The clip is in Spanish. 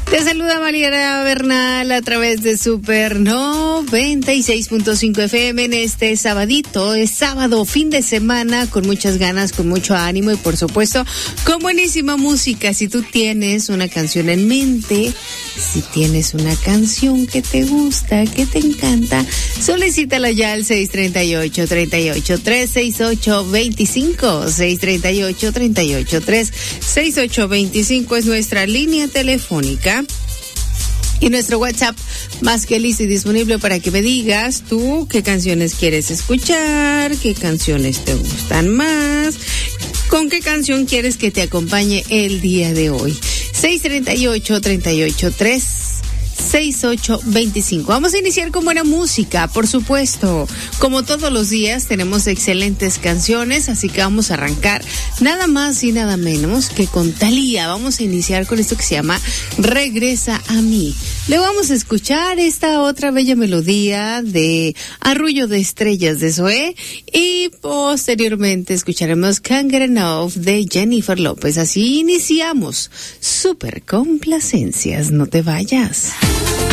Te saluda Mariana Bernal a través de Super 96.5 FM en este sabadito. Es sábado, fin de semana, con muchas ganas, con mucho ánimo y por supuesto con buenísima música. Si tú tienes una canción en mente, si tienes una canción que te gusta, que te encanta, solicítala ya al 638-38-368-25. 638-38-368-25 es nuestra línea telefónica. Y nuestro WhatsApp más que listo y disponible para que me digas tú qué canciones quieres escuchar, qué canciones te gustan más, con qué canción quieres que te acompañe el día de hoy. 638-38-368-25. Vamos a iniciar con buena música, por supuesto. Como todos los días tenemos excelentes canciones, así que vamos a arrancar nada más y nada menos que con Thalía. Vamos a iniciar con esto que se llama Regresa a mí. Le vamos a escuchar esta otra bella melodía de Arrullo de Estrellas de Zoé y posteriormente escucharemos Can't Get Enough de Jennifer López. Así iniciamos. Súper complacencias, no te vayas.